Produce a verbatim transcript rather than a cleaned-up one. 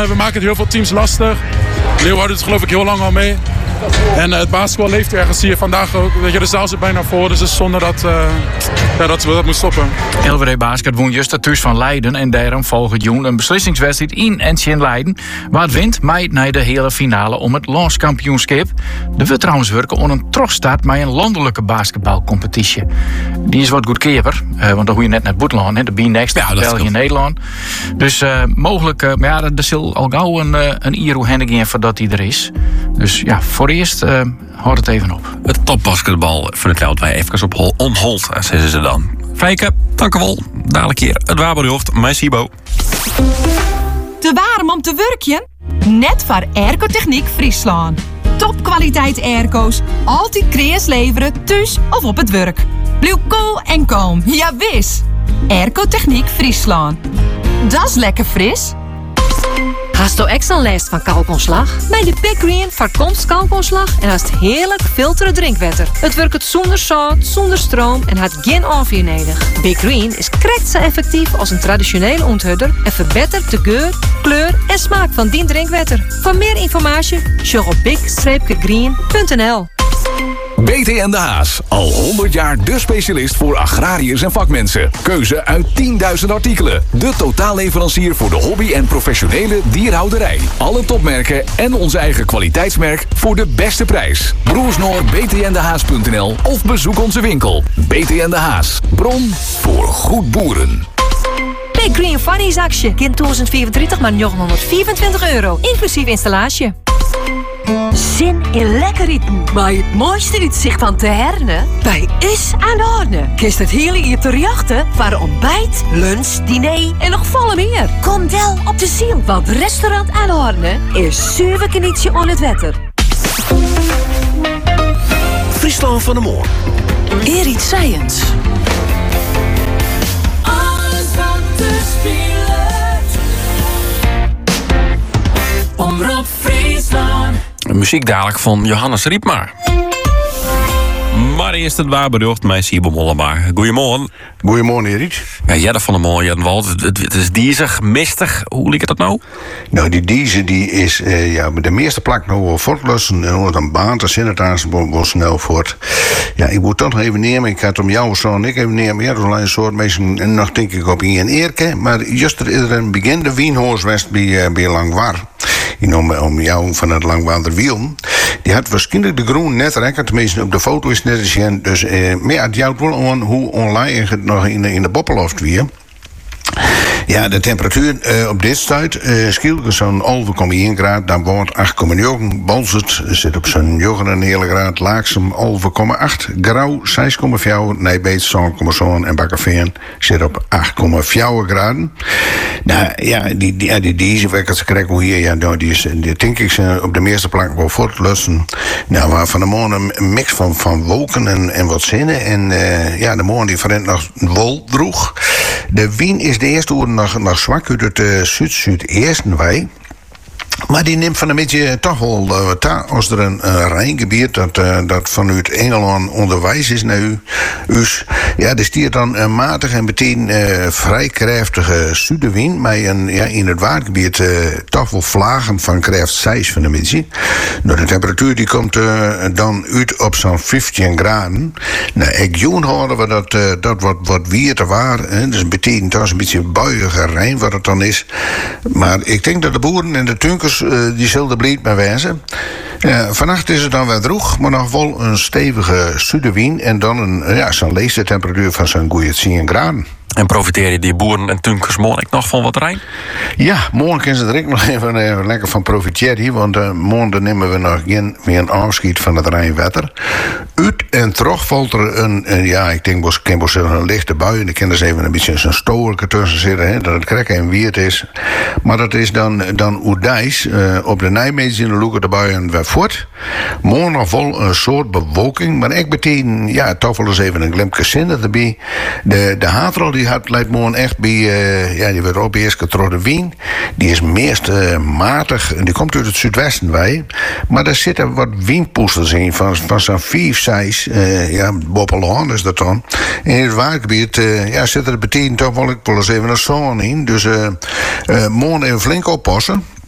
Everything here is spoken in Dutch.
uh, we maken het heel veel teams lastig. Leeuwarden doet het geloof ik heel lang al mee. En uh, het basketbal leeft ergens, zie je vandaag ook. Weet je, de zaal zit bijna voor, dus het is zonde dat, uh, ja, dat we dat moeten stoppen. L W D Basket won juist thuis van Leiden en daarom volgt Joen een beslissingswedstrijd in en in Leiden. Waar het wint mij naar de hele finale om het landskampioenschap. Er wordt trouwens werken om een terugstart met een landelijke basketbalcompetitie. Die is wat goedkeper, uh, want dan hoe je net naar Boetland, hè, de B-Next, ja, België en Nederland. Dus uh, mogelijk, uh, maar ja, er zal al gauw een, uh, een Iro Hennigan voordat hij er is. Dus ja, voor eerst uh, houd het even op. Het topbasketbal van het land wij even op hol, onhold, zeggen ze dan. Fijke, dank u wel. Dadelijk keer het Waberhoofd, mijn Sibo. Te warm om te werken? Net voor Airco-Techniek Friesland. Topkwaliteit airco's, altijd kreas leveren, thuis of op het werk. Blijf cool en kalm, ja wis. Airco-Techniek Friesland. Dat is lekker fris. Hast du extra last van kalkontslag? Bij de Big Green voorkomt kalkontslag en hast heerlijk filteren drinkwater. Het werkt zonder zout, zonder stroom en had geen afweer nodig. Big Green is krekt zo effectief als een traditionele onthudder en verbetert de geur, kleur en smaak van die drinkwater. Voor meer informatie, check op big green punt n l. B T en de Haas. Al honderd jaar de specialist voor agrariërs en vakmensen. Keuze uit tienduizend artikelen. De totaalleverancier voor de hobby- en professionele dierhouderij. Alle topmerken en ons eigen kwaliteitsmerk voor de beste prijs. Broersnoor b t n de haas punt n l of bezoek onze winkel. B T en de Haas. Bron voor goed boeren. Big Green Funnies actie. Kind tweeduizend vierentwintig maar negenhonderdvierentwintig euro. Inclusief installatie. Zin in lekker eten, maar het mooiste uitzicht van Te Herne? Bij Is aan Orne. Kist het hele uur te jachten voor ontbijt, lunch, diner en nog volle meer. Kom wel op de ziel, want restaurant aan Orne is zeven knietje on het wetter. Friesland van de Moor. Erit Science. Alles wat te spelen. Omroep Friesland. Muziek dadelijk van Johannes Riepmaar. Maar eerst het Waberhoofd, mijn Sibo Mollema. Goedemorgen. Goedemorgen, Erik. Ja, jij dat van de mooie Jan het, het, het is diezig, mistig. Hoe liep het dat nou? Nou, die deze die is uh, ja, de meeste plak nou wel voortlossen. En omdat een baan te zinnen daar wel snel voort. Ja, ik moet toch nog even nemen. Ik had om jou zo en ik even nemen. Ja, dat is een soort mensen. En nog denk ik op in Eerke. Maar juist er is er een begin de Wienhooswest bij, uh, bij Langwaar. In om, om jou van het Langwaarder Wiel. Die had waarschijnlijk de groen net rekken. Tenminste, op de foto is het net eens. Dus, uh, maar ja, het jouwt wel aan hoe online het nog in de, in de boppeloft weer. Ja, de temperatuur uh, op dit stuit uh, scheelt zo'n elf komma één graad. Dan wordt acht komma negen. Balzert zit op zo'n negen graad. Laaksem elf komma acht. Grauw zes komma vier. Nijbeet zeven komma zeven. En Bakkerveen zit op acht komma vier graden. Nou ja, die, die, die, deze week ze krijgen hier, ja, nou, die is, die denk ik ze op de meeste plakken wel voortlussen. Nou, waar van de morgen een mix van, van wolken en, en wat zinnen. En uh, ja, de morgen die verrent nog wol droeg. De wien is de eerste oer nog, nog zwak uit het uh, zuid-zuideersten wij. Maar die neemt van een beetje toch wel uh, ta, als er een uh, Rijngebied dat, uh, dat vanuit Engeland onderwijs is naar u. Dus ja, er stiert dan een matig en meteen uh, vrij krachtige zuidenwind. Maar een, ja, in het waardgebied uh, toch wel vlagen van kracht zes van de beetje. Nou, de temperatuur die komt uh, dan uit op zo'n vijftien graden. Nou, ik joen horen we dat uh, dat wat, wat weer te waar. Hè. Dus betekent dat is een beetje buiige Rijn wat het dan is. Maar ik denk dat de boeren en de tunkers Uh, die zullen bleed maar wijzen. Uh, vannacht is het dan weer droog, maar nog wel een stevige zuidenwind. En dan een, ja, zo'n leefste temperatuur van zo'n goeie tien graden. En profiteren die boeren en tunkers morgen nog van wat Rijn? Ja, morgen kunnen ze er ook nog even, even lekker van profiteren. Want uh, morgen nemen we nog geen, weer een afschiet van het Rijnwetter. Uit en terug valt er een, een ja, ik denk wel een lichte bui. En ik kan er even een beetje zo'n stoorlijke tussen zitten. Hè, dat het krekken en wierd is. Maar dat is dan, dan Oerdijs. Uh, op de Nijmegen in de loeken de buien weer voort. Morgen nog wel een soort bewolking. Maar ik betekent, ja, toch wel eens even een glimpje zin erbij. De, de haatrol die had leidt morgen echt bij, uh, ja, die werd op eerst getrokken wien. Die is meest uh, matig. Die komt uit het zuidwesten wij. Maar daar zitten wat windpoesters in van, van zo'n vijf, zes. Uh, ja, Boppelaan is dat dan. En in het waardgebied uh, ja, zit er betekent toch wel, ik wil eens even een zon in. Dus uh, uh, morgen even flink oppassen.